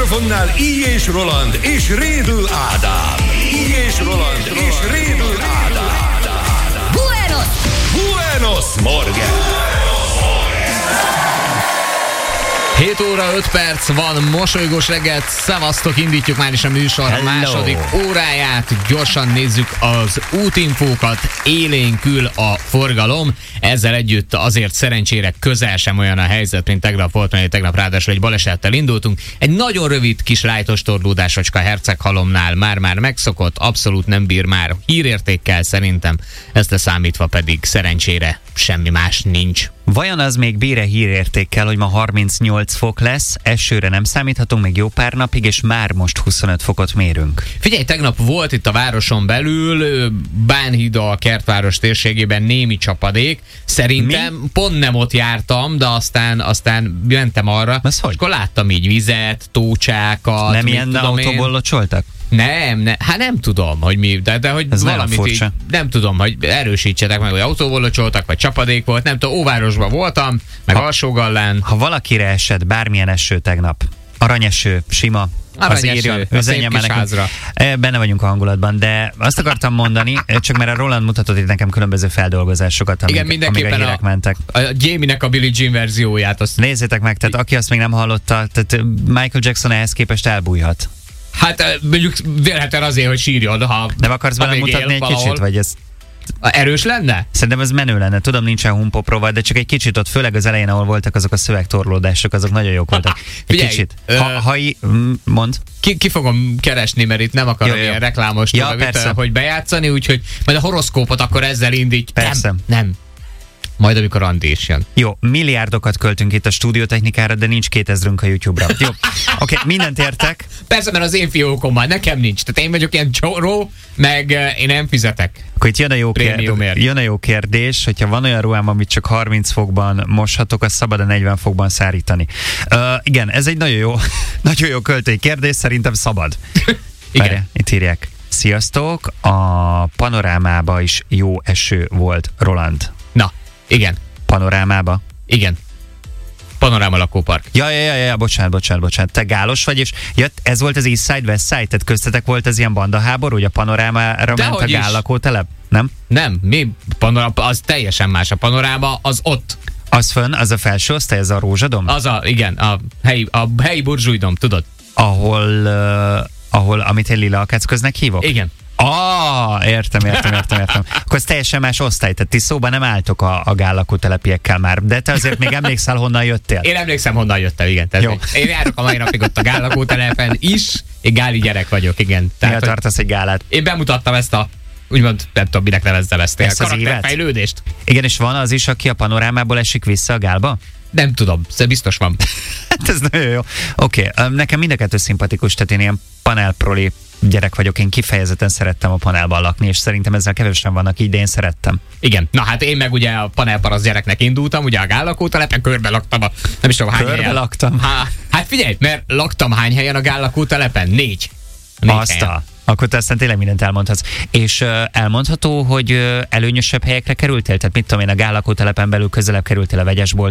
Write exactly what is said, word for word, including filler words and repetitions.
mikrofonnál Így és Roland és Rédl Ádám. Így és Roland és Rédl Ádám. Buenos! Buenos Morgen! hét óra öt perc van, mosolygós reggelt, szevasztok, indítjuk már is a műsor Hello. második óráját, gyorsan nézzük az útinfókat, élénkül a forgalom, ezzel együtt azért szerencsére közel sem olyan a helyzet, mint tegnap volt, mert tegnap ráadásul egy balesettel indultunk, egy nagyon rövid kis lájtos torlódásocska Herceghalomnál már-már megszokott, abszolút nem bír már hírértékkel szerintem, ezt leszámítva pedig szerencsére semmi más nincs. Vajon az még bír-e hírértékkel, hogy ma harmincnyolc fok lesz, esőre nem számíthatunk még jó pár napig, és már most huszonöt fokot mérünk. Figyelj, tegnap volt itt a városon belül, Bánhida, a Kertváros térségében némi csapadék. Szerintem Mi? pont nem ott jártam, de aztán, aztán mentem arra, és akkor láttam így vizet, tócsákat. Nem ilyen autóból locsoltak? Nem, ne, hát nem tudom, hogy mi, de, de hogy ez valamit így, nem tudom, hogy erősítsetek meg, hogy autóból locsoltak, vagy csapadék volt, nem tudom, Óvárosban voltam, meg ha, Alsógallán. Ha valakire esett bármilyen eső tegnap, aranyeső, sima, Aranyeső, az írjon, benne vagyunk a hangulatban, de azt akartam mondani, csak mert a Roland mutatott itt nekem különböző feldolgozásokat, amik, igen, mindenképpen amik a hírek a, mentek. A Jamie-nek a Billie Jean verzióját. Azt... Nézzétek meg, tehát aki azt még nem hallotta, tehát Michael Jackson ehhez képest elbújhat. Hát mondjuk vélhetően azért, hogy sírjon, ha nem akarsz bele mutatni egy valahol. Kicsit, vagy ez... Erős lenne? Szerintem ez menő lenne. Tudom, nincsen humpop rovat, de csak egy kicsit ott, főleg az elején, ahol voltak azok a szövegtorlódások, azok nagyon jók voltak. Egy Figyelj, kicsit. Ö... Ha, ha í... Mond. Ki, ki fogom keresni, mert itt nem akarom jó, ilyen jó. reklámos ja, dolgot, hogy bejátszani, úgyhogy majd a horoszkópot akkor ezzel indít. Persze. Nem, nem. Majd amikor Andi is jön. Jó, milliárdokat költünk itt a stúdiótechnikára, de nincs kétezrünk a YouTube-ra. Jó, oké, okay, mindent értek. Persze, mert az én fiókomban nekem nincs. Tehát én vagyok ilyen csoró, meg én nem fizetek. Akkor itt jön a jó, kérdés, jön a jó kérdés, hogyha van olyan ruhám, amit csak harminc fokban moshatok, az szabad a negyven fokban szárítani. Uh, igen, ez egy nagyon jó, nagyon jó költői kérdés, szerintem szabad. Igen. Várja, itt írják. Sziasztok, a Panorámába is jó eső volt, Roland. Na, igen. Panorámába? Igen. Panoráma lakópark. Ja, ja, ja, ja, bocsánat, bocsánat, bocsánat. Te gálos vagy, és jött, ez volt az East Side, West Side, tehát köztetek volt ez ilyen bandaháború, hogy a Panorámára de ment a gállakótelep? Nem? Nem, mi? Panoráma, az teljesen más. A Panoráma az ott. Az fönn, az a felső osztály, ez a Rózsadom? Az a, igen, a helyi, a helyi burzsújdom, tudod? Ahol, uh, ahol, amit én Lila Akácköznek hívok? Igen. Ah, értem, értem, értem, értem. Akkor ez teljesen más osztály, tehát ti szóban nem álltok a, a gállakótelepiekkel már, de te azért még emlékszel, honnan jöttél? Én emlékszem, honnan jöttem, igen. Tehát én járok a mai napig ott a gállakótelepen is, én gáli gyerek vagyok, igen. Miért tartasz egy gálát? Én bemutattam ezt a, úgymond, nem tudom, minek nevezzem ezt, ezt a karakterfejlődést. Igen, és van az is, aki a Panorámából esik vissza a gálba? Nem tudom, de biztos van. Hát ez nagyon jó. Oké, okay. Nekem mind a kettő szimpatikus, tehát én ilyen panelproli gyerek vagyok, én kifejezetten szerettem a panelban lakni, és szerintem ezzel kevesen vannak így, de én szerettem. Igen, na hát én meg ugye a panelparasz gyereknek indultam, ugye a gállakótelepen, körbe laktam, a, nem is tudom hány körbe helyen. laktam. Há, hát figyelj, mert laktam hány helyen a gállakótelepen? Négy. Négy Azt helyen. A. Akkor te aztán tényleg mindent elmondhatsz. És uh, elmondható, hogy uh, előnyösebb helyekre kerültél? Tehát mit tudom én, a gállakótelepen belül közelebb kerültél a vegyesból